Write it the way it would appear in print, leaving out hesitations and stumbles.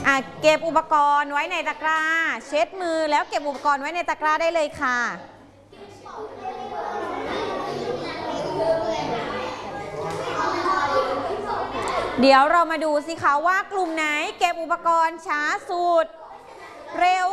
เก็บอุปกรณ์ไว้ในตะกร้าเช็ดมือแล้วเก็บอุปกรณ์ไว้ในตะกร้าได้เลยค่ะเดี๋ยวเรามาดูสิคะว่ากลุ่มไหนเก็บอุปกรณ์ช้าสุดเร็ว